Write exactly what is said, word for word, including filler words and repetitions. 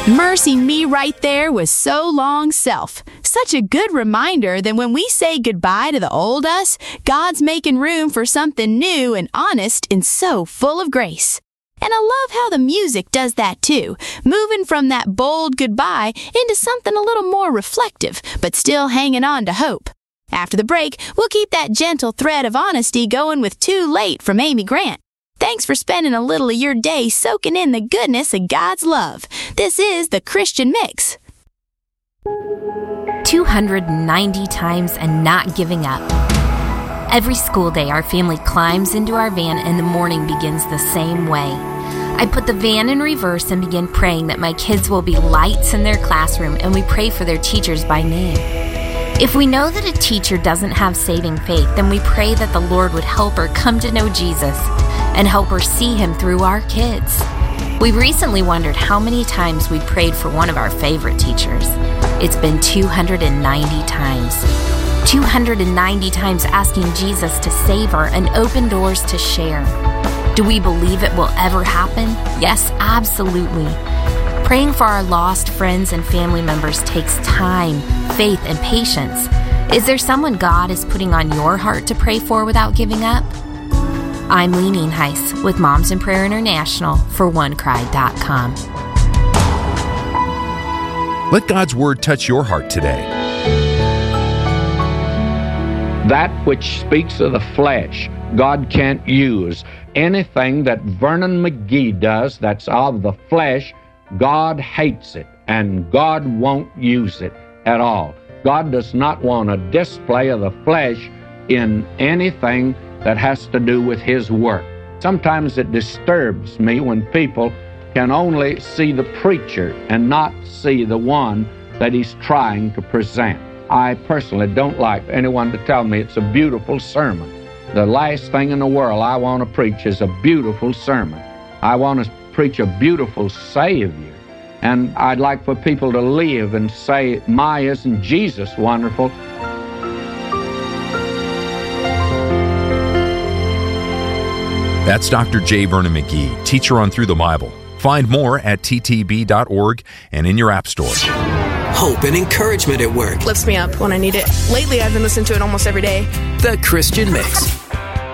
Mercy me right there with so long self. Such a good reminder that when we say goodbye to the old us, God's making room for something new and honest and so full of grace. And I love how the music does that too, moving from that bold goodbye into something a little more reflective, but still hanging on to hope. After the break, we'll keep that gentle thread of honesty going with Too Late from Amy Grant. Thanks for spending a little of your day soaking in the goodness of God's love. This is the Christian Mix. two hundred ninety times and not giving up. Every school day, our family climbs into our van and the morning begins the same way. I put the van in reverse and begin praying that my kids will be lights in their classroom, and we pray for their teachers by name. If we know that a teacher doesn't have saving faith, then we pray that the Lord would help her come to know Jesus and help her see him through our kids. We recently wondered how many times we prayed for one of our favorite teachers. It's been two hundred ninety times. two hundred ninety times asking Jesus to save her and open doors to share. Do we believe it will ever happen? Yes, absolutely. Praying for our lost friends and family members takes time, faith, and patience. Is there someone God is putting on your heart to pray for without giving up? I'm Lee Nienhuis with Moms in Prayer International for one cry dot com. Let God's Word touch your heart today. That which speaks of the flesh, God can't use. Anything that Vernon McGee does that's of the flesh, God hates it, and God won't use it at all. God does not want a display of the flesh in anything that has to do with His work. Sometimes it disturbs me when people can only see the preacher and not see the one that he's trying to present. I personally don't like anyone to tell me it's a beautiful sermon. The last thing in the world I want to preach is a beautiful sermon. I want to preach a beautiful Savior. And I'd like for people to live and say, my, isn't Jesus wonderful? That's Doctor J. Vernon McGee, teacher on Through the Bible. Find more at t t b dot org and in your app store. Hope and encouragement at work. Lifts me up when I need it. Lately, I've been listening to it almost every day. The Christian Mix.